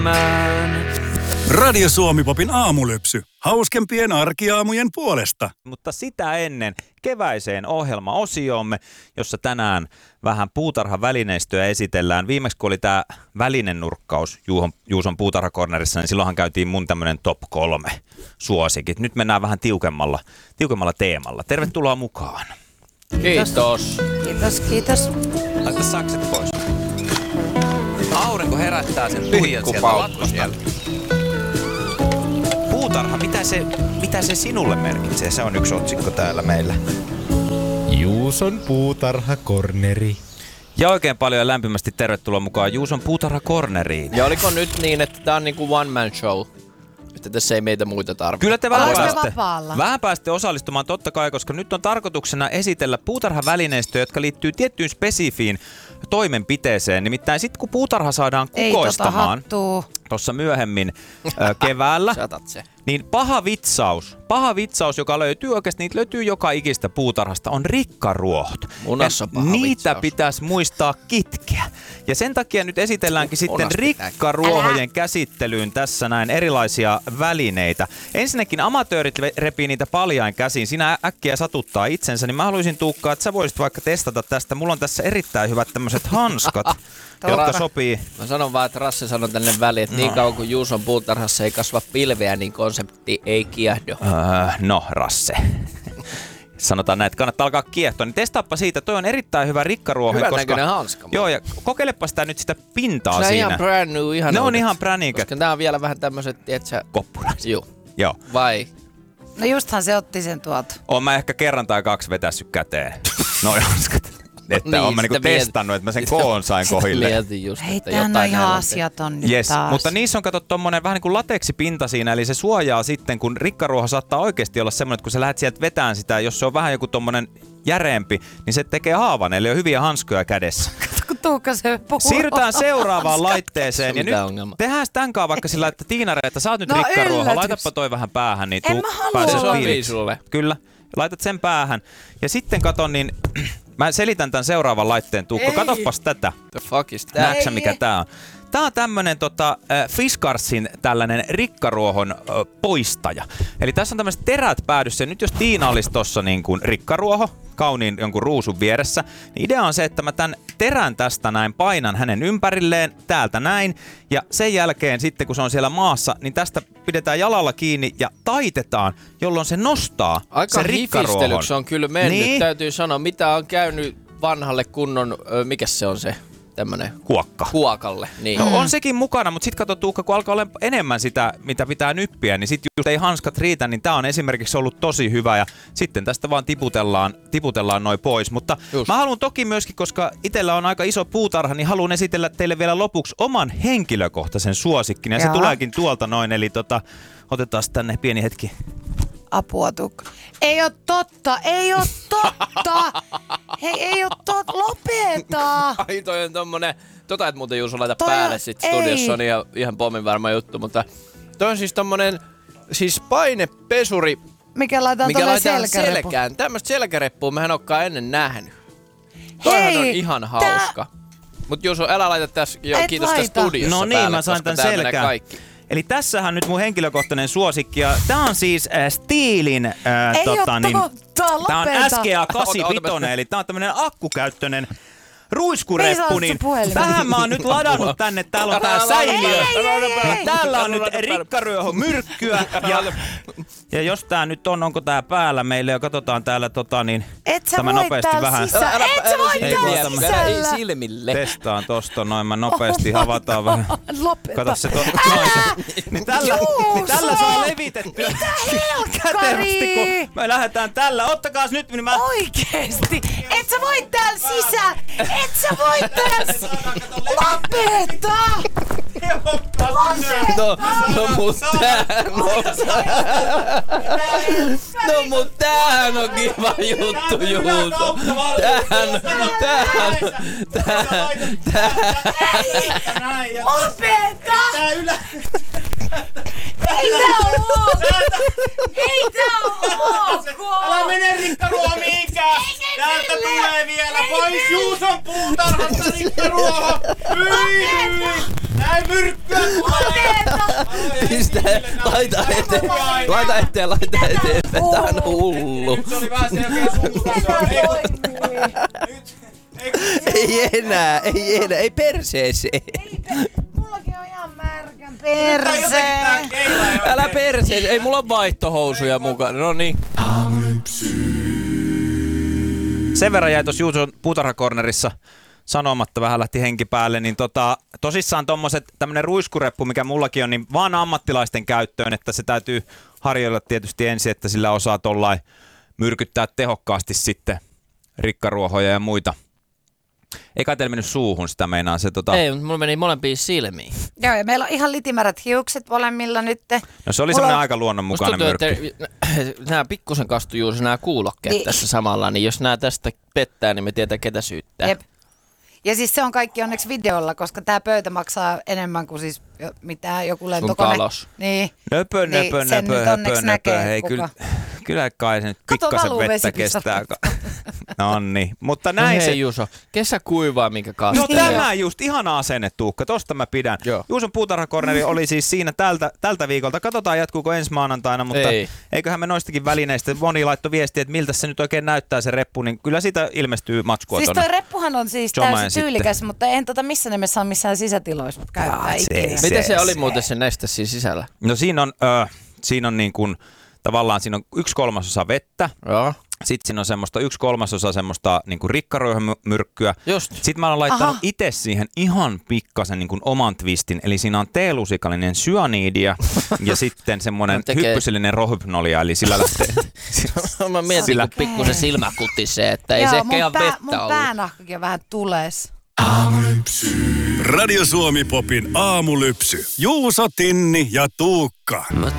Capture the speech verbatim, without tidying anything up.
Radio Suomi-popin aamulypsy. Hauskempien arkiaamujen puolesta. Mutta sitä ennen keväiseen ohjelmaosioomme, jossa tänään vähän puutarhavälineistöä esitellään. Viimeksi kun oli tämä välinenurkkaus Juuson, Juuson puutarhakornerissa, niin silloinhan käytiin mun tämmönen top kolme suosikit. Nyt mennään vähän tiukemmalla, tiukemmalla teemalla. Tervetuloa mukaan. Kiitos. Kiitos, kiitos. Laita sakset pois. Aurinko herättää sen puijan sieltä latvosta. Puutarha, mitä se, mitä se sinulle merkitsee? Se on yksi otsikko täällä meillä. Juuson puutarhakorneri. Ja oikein paljon ja lämpimästi tervetuloa mukaan Juuson puutarhakorneriin. Ja oliko nyt niin, että tää on niinku one man show? Että tässä ei meitä muita tarvitse. Kyllä te vähän pääsette, vapaalla? vähän pääsette osallistumaan totta kai, koska nyt on tarkoituksena esitellä puutarhavälineistöjä, jotka liittyy tiettyyn spesifiin toimenpiteeseen. Nimittäin sitten kun puutarha saadaan kukoistamaan tuossa myöhemmin ö, keväällä, niin paha vitsaus, paha vitsaus, joka löytyy oikeasti, niitä löytyy joka ikistä puutarhasta, on rikkaruohot. Munassa paha niitä vitsaus. Pitäisi muistaa kitkeä. Ja sen takia nyt esitelläänkin sitten rikkaruohojen käsittelyyn tässä näin erilaisia välineitä. Ensinnäkin amatöörit repii niitä paljain käsiin. Sinä äkkiä satuttaa itsensä, niin mä haluaisin Tuukka, että sä voisit vaikka testata tästä. Mulla on tässä erittäin hyvät tämmöiset hanskat, jotka sopii. Mä sanon vaan, että Rasse sanoi tänne väliin, että no. niin kauan kuin Juuson puutarhassa ei kasva pilveä, niin konsepti ei kiehdo. Öö, no, Rasse. Sanotaan näin, että kannattaa alkaa kiehtoa, niin testaappa siitä. Toi on erittäin hyvä rikkaruohi. Hyvän koska... näköinen hanska. Joo, ja kokeilepa sitä nyt sitä pintaa se siinä. Se on ihan brand new, ihan Ne uudet. on ihan brand new. Koska tää on vielä vähän tämmöset, tietsä... Koppurat. Joo. Joo. Vai? No justhan se otti sen tuolta. Oon mä ehkä kerran tai kaksi vetässyt käteen. Noi hanskat. Että niin, oon mä niinku testannut, että mä sen koon sain kohille. Mietin just, hei, että tämähän on ihan on asiaton nyt yes, taas. mutta niissä on kato tommonen vähän niin kuin lateksipinta siinä, eli se suojaa sitten, kun rikkaruoho saattaa oikeasti olla semmoinen, että kun sä lähdet sieltä vetään sitä, jos se on vähän joku tommonen järeempi, niin se tekee haavan, eli on hyviä hanskoja kädessä. Kun Tuukka se puhuu. Siirrytään seuraavaan laitteeseen, ja nyt ongelma. tehdään tämän kanssa vaikka sillä, että Tiinare, että sä oot nyt No, rikkaruoho, yllätys. laitapa toi vähän päähän, niin En tuu, mä halua. pääset Se sopii fiiliksi. sulle. Kyllä, laitat sen päähän. Ja sitten katon, niin mä selitän tämän seuraavan laitteen, Tuukka. Ei. Katoppas tätä. The fuck is that? Näetkö sä, Ei, mikä ei. tää on? Tää on tämmönen tota, äh, Fiskardsin tällainen rikkaruohon äh, poistaja. Eli tässä on tämmöiset terät päädyssä. Ja nyt jos Tiina olisi tossa niin kuin rikkaruoho, kauniin jonkun ruusun vieressä, niin idea on se, että mä tän terän tästä näin painan hänen ympärilleen, täältä näin. Ja sen jälkeen sitten, kun se on siellä maassa, niin tästä pidetään jalalla kiinni ja taitetaan, jolloin se nostaa Aika sen rikkaruohon. hifistelyksi on kyllä mennyt, Niin. täytyy sanoa. Mitä on käynyt vanhalle kunnon, ö, mikä se on se, tämmönen Kuokka. kuokalle. Niin. No on sekin mukana, mutta sit kato Tuukka, kun alkaa olla enemmän sitä, mitä pitää nyppiä, niin sit just ei hanskat riitä, niin tää on esimerkiksi ollut tosi hyvä ja sitten tästä vaan tiputellaan, tiputellaan noi pois. Mutta Just. mä haluan toki myöskin, koska itellä on aika iso puutarha, niin haluan esitellä teille vielä lopuksi oman henkilökohtaisen suosikkin ja se Jaa. tuleekin tuolta noin, eli tota, otetaan tänne pieni hetki. Apua, Tuukka. Ei oo totta, ei oo totta. Hei, ei oo totta, lopeta. Ai toi on tommonen, tota et muuten Juuso laita Toi päälle on- sit ei. studiossa, on ihan, ihan pommin varma juttu, mutta toi on siis tommonen, siis painepesuri, Mikä laitetaan mikä tolleen laitetaan selkärepu. selkään. Tämmöstä selkäreppua mehän olekaan ennen nähnyt. Toihan Hei, on ihan hauska. Mut Juuso, älä laita tässä, jo, Et kiitos tässä laita. studiossa No niin, päälle, mä sain koska tän tää menee selkään. kaikki. Eli tässähän nyt mun henkilökohtainen suosikki ja tää on siis äh, Stiilin äh, Ei tota, oo niin, totta, tää on lopeta. S G A Ota, kahdeksankymmentäviisi, ota. eli tää on tämmönen akkukäyttöinen Ei ruiskureppu, saa niin sun puhelimen. tähän mä oon nyt ladannut tänne, täällä on tää säiliö. ei, Täällä on nyt rikkaryöhön myrkkyä ja, ja jos tää nyt on, onko tää päällä meille ja katsotaan täällä tota niin, Et sä tämä voi nopeasti täällä vähän sisällä. Et sä voi Ei, täällä kun Älä ei sisällä. silmille. testaan tosta noin, mä nopeasti avataan vähän. Lopeta. Kato se to, noin se. Niin tällä, niin tällä saa levitettyä. Kätevästi, kun me lähdetään tällä. Ottakaas nyt, niin mä... Oikeesti! Et sä voi täällä sisään! Et sä voi täällä sisään! Lopeta! No, no mut tämähän on... No mut tämähän on kiva juttu, Juuso. Tämähän, tämähän, tämähän, tämähän. Lopeta! Ei tää oo ok! Ei tää oo ok! Älä mene rikkaruoho mihinkään! Täältä tulee vielä pois Juuson puutarhasta rikkaruoho! Hyi hyi! Näin myrkkyä tulee! Pistä, laita eteen, laita eteen, laita eteen. Tää on hullu. Nyt se oli vähän selkeä suuntaus. Ei enää, ei enää, ei perseeseen. Mullakin on ihan märkä perse. Älä perseeseen, ei mulla ole vaihtohousuja mukana, no niin. Sen verran jäi tuossa Juuson puutarhakornerissa sanomatta, vähän lähti henki päälle, niin tota, tosissaan tommoset tämmönen ruiskureppu, mikä mullakin on, niin vaan ammattilaisten käyttöön, että se täytyy harjoilla tietysti ensin, että sillä osaa tollain myrkyttää tehokkaasti sitten rikkaruohoja ja muita. Ei kai teillä mennyt suuhun sitä meinaa se tota... Ei, mutta mulla meni molempiin silmiin. Joo, ja meillä on ihan litimärät hiukset molemmilla nyt. No se oli semmoinen aika luonnonmukainen myrkky. Että nämä pikkusen kastu juuri nämä kuulokkeet Niin. tässä samalla, niin jos nämä tästä pettää, niin me tietää ketä syyttää. Jep. Ja siis se on kaikki onneksi videolla, koska tämä pöytä maksaa enemmän kuin siis jo- mitä joku lentokone. talous. Niin. Nöpö, Niin, nöpö, sen nöpö, nyt onneksi nöpö, näkee, nöpö. Hei, kuka. kyllä, kyllä kai se nyt Kato, pikkasen valuu vettä vesipisara. kestää. No niin, mutta No näin hei se... Juuso, kesä kuivaa minkä kanssa. No tämä just, ihana asenne Tuukka, tosta mä pidän. Joo. Juuson puutarhakorneri oli siis siinä tältä, tältä viikolta. Katsotaan jatkuuko ensi maanantaina, mutta Ei. eiköhän me noistakin välineistä. Moni laittoi viestiä, että miltä se nyt oikein näyttää se reppu, niin kyllä siitä ilmestyy matskua Siis tonne. toi reppuhan on siis Jomain täysin sitten. tyylikäs, mutta en tota missään nimessä ole missään sisätiloissa käyttää Ah, se- ikinä. se- Miten se oli muuten se neste siinä sisällä? No siinä on, ö, siinä on niin kuin, tavallaan siinä on yksi kolmasosa vettä. Joo. Sitten siinä on semmoista yksi kolmasosa semmoista niin kuin rikkaruohomyrkkyä. Just. Sitten mä olen laittanut Aha. itse siihen ihan pikkasen niin kuin oman twistin. Eli siinä on teelusikallinen syaniidia ja sitten semmoinen No tekee- hyppysellinen rohpnolia. Eli sillä lähtee... Mä mietin, Sillä- kun pikkusen silmä kutisee, että ei Joo, se ehkä mun ihan pää- vettä mun ollut. päänahkakin on vähän tules. Radio Suomi Popin aamulypsy. Juuso, Tinni ja Tuukka. Mä